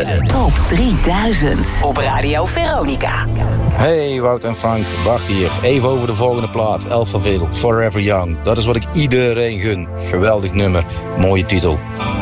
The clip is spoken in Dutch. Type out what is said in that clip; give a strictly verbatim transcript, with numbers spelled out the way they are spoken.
De Top drieduizend op Radio Veronica. Hey Wout en Frank, Bart hier. Even over de volgende plaat, Alphaville, Forever Young. Dat is wat ik iedereen gun. Geweldig nummer, mooie titel.